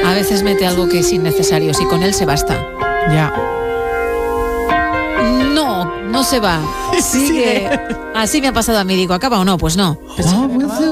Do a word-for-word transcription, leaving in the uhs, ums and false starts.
a veces mete algo que es innecesario, si con él se basta. Ya. No, no se va. Sigue. Así me ha pasado a mí, digo, ¿acaba o no? Pues no. Oh,